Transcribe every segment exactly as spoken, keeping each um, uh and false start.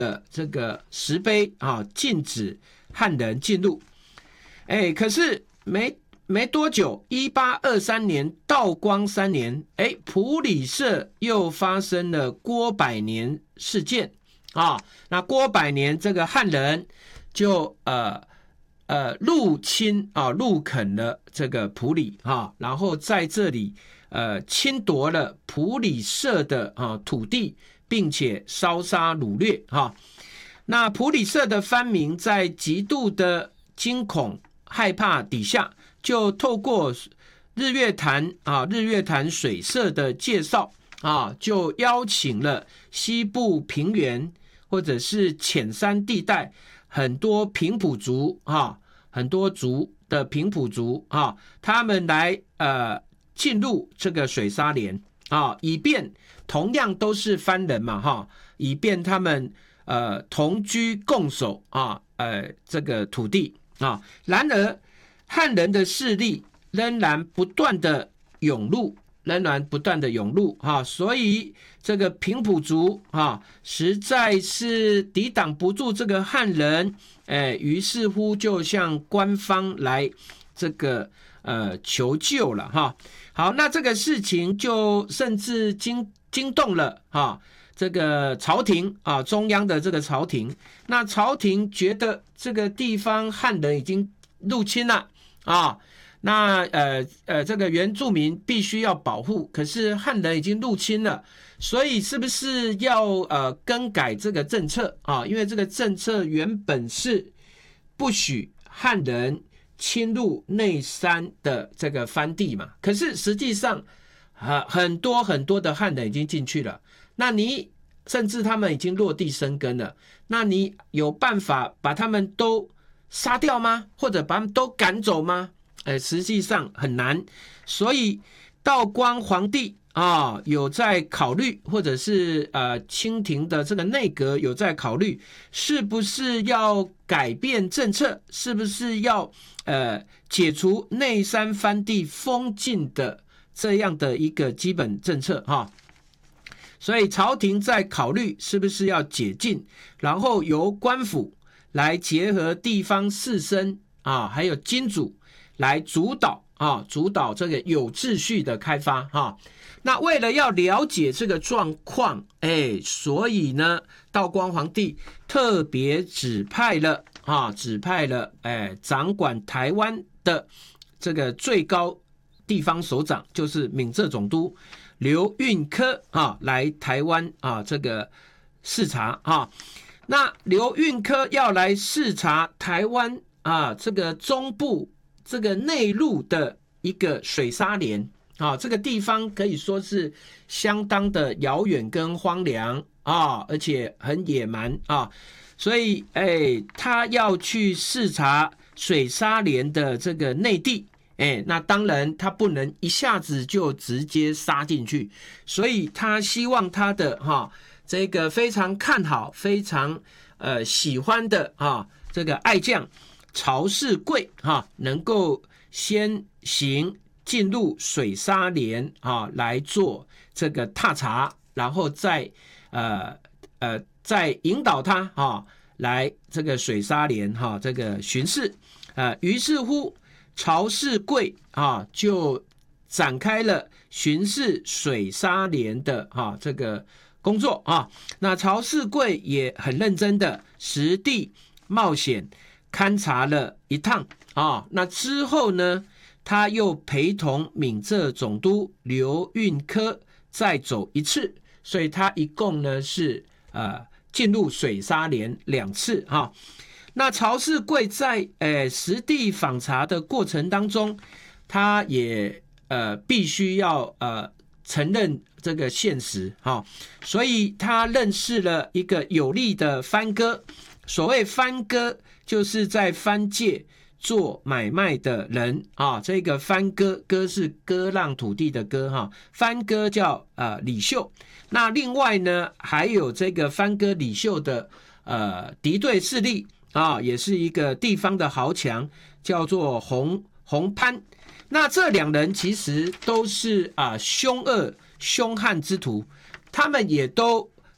的这个石碑啊，禁止汉人进入。哎，可是没没多久，一八二三年道光三年，哎，埔里社又发生了郭百年事件啊。那郭百年这个汉人就呃呃入侵啊，入垦了这个埔里啊，然后在这里呃侵夺了埔里社的啊土地。并且烧杀掳掠哈，那埔里社的藩民在极度的惊恐害怕底下，就透过日月潭啊日月潭水社的介绍啊，就邀请了西部平原或者是浅山地带很多平埔族啊，很多族的平埔族啊，他们来呃进入这个水沙连啊，以便。同样都是藩人嘛，哈，以便他们呃同居共守啊，呃这个土地啊。然而汉人的势力仍然不断的涌入，仍然不断的涌入哈，所以这个平埔族啊，实在是抵挡不住这个汉人，哎，于是乎就向官方来这个呃求救了哈。好，那这个事情就甚至经。惊动了啊，这个朝廷啊，中央的这个朝廷，那朝廷觉得这个地方汉人已经入侵了啊，那呃呃，这个原住民必须要保护，可是汉人已经入侵了，所以是不是要呃更改这个政策啊？因为这个政策原本是不许汉人侵入内山的这个藩地嘛，可是实际上。啊，很多很多的汉人已经进去了，那你甚至他们已经落地生根了，那你有办法把他们都杀掉吗？或者把他们都赶走吗？呃，实际上很难，所以道光皇帝啊有在考虑，或者是呃清廷的这个内阁有在考虑，是不是要改变政策，是不是要呃解除内山藩地封禁的。这样的一个基本政策哈，所以朝廷在考虑是不是要解禁，然后由官府来结合地方士绅啊，还有金主来主导啊，主导这个有秩序的开发哈。那为了要了解这个状况，哎，所以呢，道光皇帝特别指派了啊，指派了哎，掌管台湾的这个最高。地方首长就是闽浙总督刘运科啊，来台湾啊这个视察啊。那刘运科要来视察台湾啊这个中部这个内陆的一个水沙连啊，这个地方可以说是相当的遥远跟荒凉啊，而且很野蛮啊，所以哎，他要去视察水沙连的这个内地。哎，那当然他不能一下子就直接杀进去，所以他希望他的哈这个非常看好、非常呃喜欢的啊这个爱将曹世贵哈能够先行进入水沙连啊来做这个踏查，然后再呃呃再引导他啊来这个水沙连哈这个巡视，呃于是乎。曹世贵啊，就展开了巡视水沙连的啊这个工作啊。那曹世贵也很认真的实地冒险勘察了一趟啊。那之后呢，他又陪同闽浙总督刘运科再走一次，所以他一共呢是呃进入水沙连两次啊。那曹世贵在呃实地访查的过程当中，他也呃必须要呃承认这个现实哈、哦，所以他认识了一个有力的藩哥。所谓藩哥，就是在藩界做买卖的人啊。这个藩哥，哥是割让土地的割哈，藩哥叫呃李秀。那另外呢，还有这个藩哥李秀的呃敌对势力。啊，也是一个地方的豪强，叫做洪洪潘。那这两人其实都是啊凶恶凶悍之徒，他们也都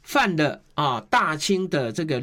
犯了啊大清的这个